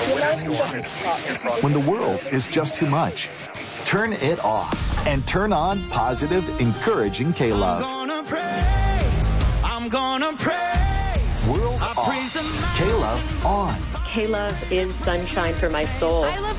When the world is just too much, turn it off and turn on positive, encouraging K-Love. I'm gonna praise. World off. K-Love on. K-Love is sunshine for my soul. I love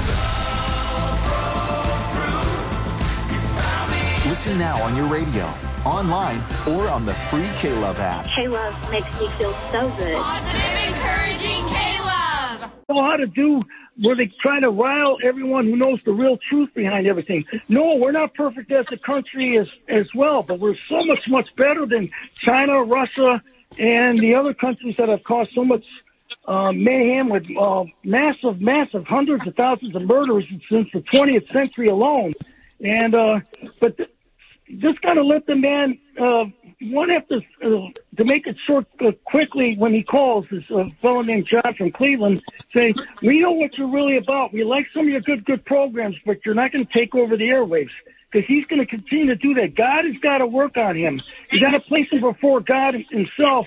K-Love. Listen now on your radio, online, or on the free K-Love app. K-Love makes me feel so good. Positive, encouraging K-Love. Know how to do where they try to rile everyone who knows the real truth behind everything. No, we're not perfect as a country as well, but we're so much better than China, Russia, and the other countries that have caused so much mayhem with massive hundreds of thousands of murders since the 20th century alone. And but just got to let the man one have to make it short quickly when he calls, this fellow named John from Cleveland, say, we know what you're really about. We like some of your good programs, but you're not going to take over the airwaves, because he's going to continue to do that. God has got to work on him. You got to place him before God himself,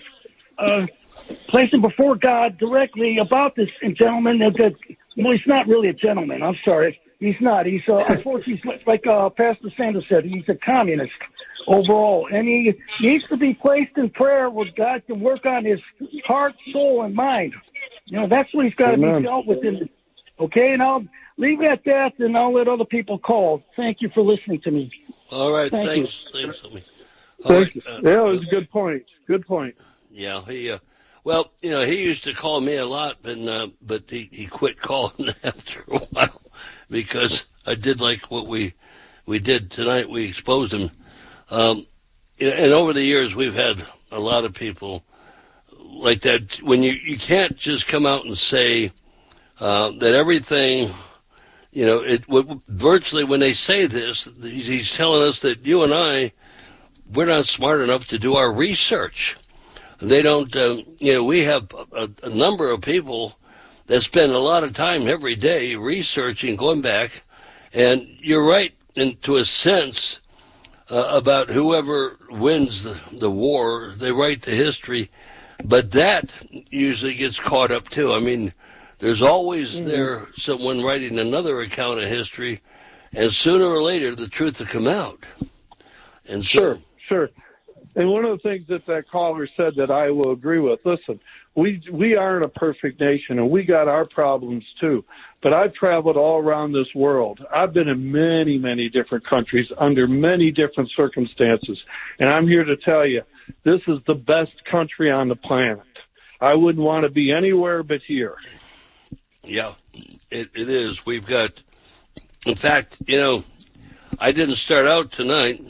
place him before God directly about this gentleman. Well, he's not really a gentleman. I'm sorry. He's not. He's, unfortunately, like Pastor Sanders said, he's a communist overall. And he needs to be placed in prayer where God can work on his heart, soul, and mind. You know, that's what he's got to be dealt with. Okay, and I'll leave it at that, and I'll let other people call. Thank you for listening to me. All right, thanks. Thanks, homie. Thank you. Yeah, it was a good point. Good point. Yeah, well, you know, he used to call me a lot, but he quit calling after a while because I did like what we did tonight. We exposed him. And over the years, we've had a lot of people like that. When you can't just come out and say that everything, you know, virtually when they say this, he's telling us that you and we're not smart enough to do our research. They don't, you know, we have a number of people that spend a lot of time every day researching, going back, and you're right to a sense about whoever wins the war, they write the history, but that usually gets caught up too. I mean, there's always there someone writing another account of history, and sooner or later the truth will come out. And so, Sure. And one of the things that caller said that I will agree with, listen, we aren't a perfect nation, and we got our problems too. But I've traveled all around this world. I've been in many, many different countries under many different circumstances. And I'm here to tell you, this is the best country on the planet. I wouldn't want to be anywhere but here. Yeah, it is. We've got, in fact, you know, I didn't start out tonight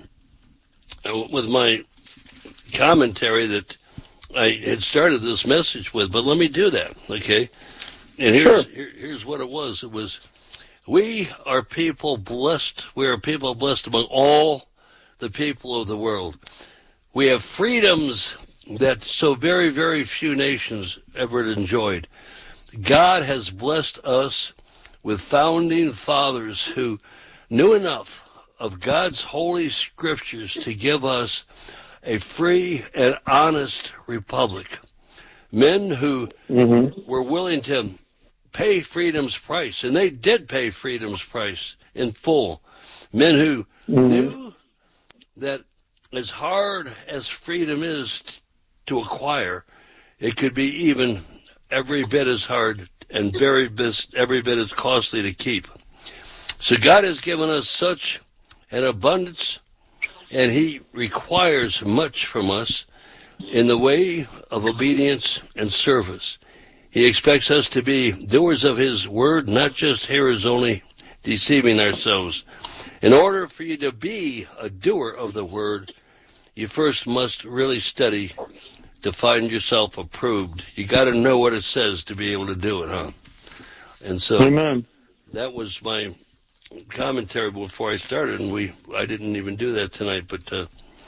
with my commentary that I had started this message with, but let me do that, okay? And here's what it was. It was, we are people blessed. We are people blessed among all the people of the world. We have freedoms that so very, very few nations ever enjoyed. God has blessed us with founding fathers who knew enough of God's holy scriptures to give us a free and honest republic. Men who were willing to pay freedom's price, and they did pay freedom's price in full. Men who knew that as hard as freedom is to acquire, it could be even every bit as hard and every bit as costly to keep. So God has given us such an abundance, and he requires much from us in the way of obedience and service. He expects us to be doers of his word, not just hearers only, deceiving ourselves. In order for you to be a doer of the word, you first must really study to find yourself approved. You got to know what it says to be able to do it, huh? And so that was my commentary before I started, and I didn't even do that tonight, but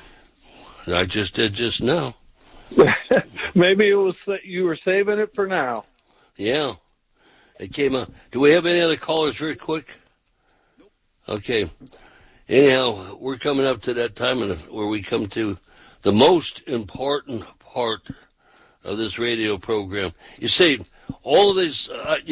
I just did just now. Maybe it was you were saving it for now. Yeah, it came out. Do we have any other callers very quick? Okay. Anyhow, we're coming up to that time where we come to the most important part of this radio program. You see, all of these,